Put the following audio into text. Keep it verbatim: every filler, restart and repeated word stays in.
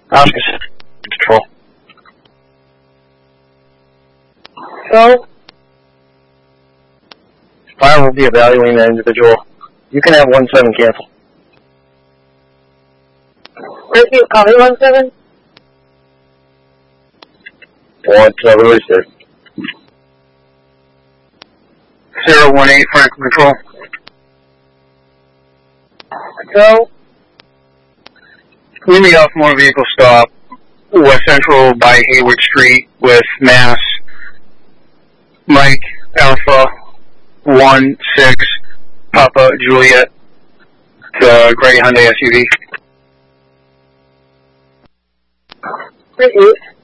Oscar Control. So, Fire will be evaluating that individual. You can have one seven cancel. Rescue, copy one seven. One seven, release it. Zero one eight, Franklin Control. So, Community off motor vehicle stop, West Central by Hayward Street with Mass. Mike Alpha one six Papa Juliet, the gray Hyundai S U V. Rescue.